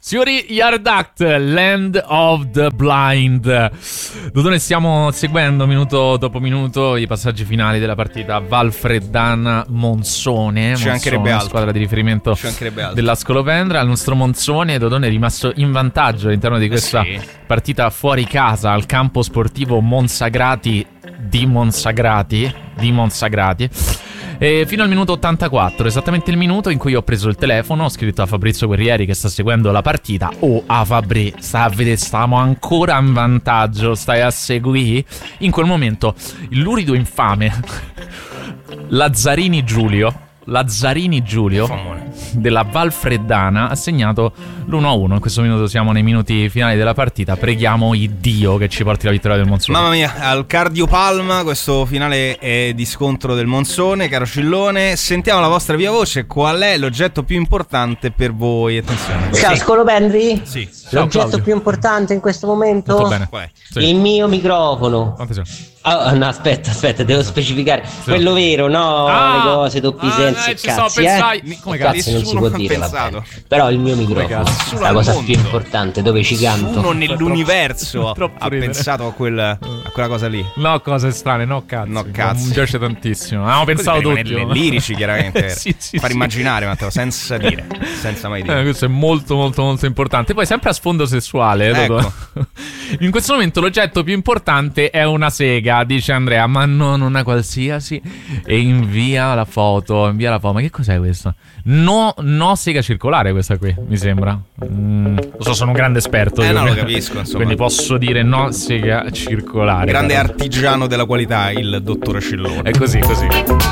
Signori, Yard Act, Land of the Blind. Dodone, stiamo seguendo minuto dopo minuto i passaggi finali della partita Valfreddana-Monzone. Ci mancherebbe altro. Squadra di riferimento della Scolopendra. Il nostro Monzone, Dodone, è rimasto in vantaggio all'interno di questa partita fuori casa al campo sportivo Monsagrati di Monsagrati. E fino al minuto 84, esattamente il minuto in cui ho preso il telefono, ho scritto a Fabrizio Guerrieri che sta seguendo la partita. Fabri, stai a vedere, stiamo ancora in vantaggio, stai a seguire? In quel momento il lurido infame Lazzarini Giulio della Valfreddana ha segnato l'1-1. In questo minuto siamo nei minuti finali della partita. Preghiamo Dio che ci porti la vittoria del Monzone. Mamma mia, al cardiopalma questo finale è di scontro del Monzone. Caro Cillone, sentiamo la vostra viva voce. Qual è l'oggetto più importante per voi? Attenzione. Ciao Scolopendri. Sì. L'oggetto Claudio. più importante in questo momento? Tutto bene. Qual è? Sì. Il mio microfono. Attenzione. No, aspetta, devo specificare. Quello vero, no? Le cose doppi sensi e ci so, cazzi, pensai. Come cazzo non si può dire, va pensato. bene. Però il mio microfono, Nessuno la al cosa mondo. più importante, dove ci canto. Uno nell'universo troppo ha ridere. pensato a quella cosa lì. No, cose strane, no cazzo. No, cazzo. Mi piace tantissimo. Abbiamo pensato Così per tutti. rimanere lirici, chiaramente. Sì, Far immaginare, Matteo, senza dire, senza mai dire. Questo è molto molto molto importante. Poi sempre a sfondo sessuale, Ecco. In questo momento l'oggetto più importante è una sega, dice Andrea. Ma no, non una qualsiasi. E invia la foto. Ma che cos'è questo? No, sega circolare questa qui, mi sembra. Lo so, sono un grande esperto. No, lo capisco, insomma. Quindi posso dire no, sega circolare. Grande artigiano della qualità, il dottore Cillone. È così.